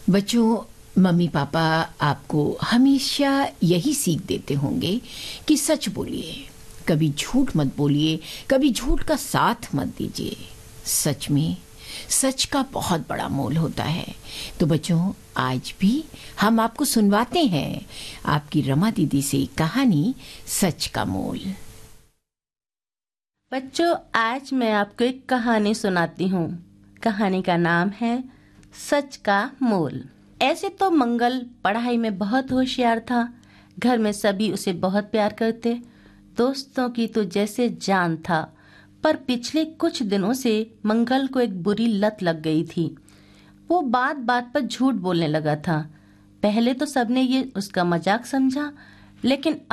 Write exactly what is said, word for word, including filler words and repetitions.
बच्चों, mummy papa आपको हमेशा यही सीख देते होंगे कि सच बोलिए, कभी झूठ मत बोलिए, कभी झूठ का साथ मत दीजिए। सच में सच का बहुत बड़ा मोल होता है। तो बच्चों, आज भी हम आपको सुनवाते हैं आपकी रमा दीदी से कहानी सच का मोल। बच्चों, आज मैं आपको एक कहानी सुनाती हूँ। कहानी का नाम है सच का मोल। ऐसे तो मंगल पढ़ाई में बहुत होशियार था। घर में सभी उसे बहुत प्यार करते, दोस्तों की तो जैसे जान था। पर पिछले कुछ दिनों से मंगल को एक बुरी लत लग गई थी। वो बात बात पर झूठ बोलने लगा था। पहले तो सबने ये उसका मजाक समझा, लेकिन